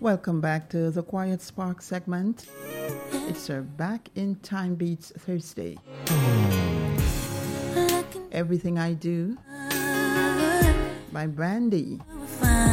Welcome back to the Quiet Spark segment. It's our Back in Time Beats Thursday. Everything I Do by Brandy.